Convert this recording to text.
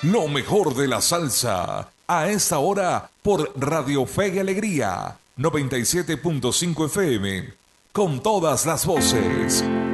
Lo mejor de la salsa. A esta hora por Radio Fe y Alegría 97.5 FM. Con todas las voces.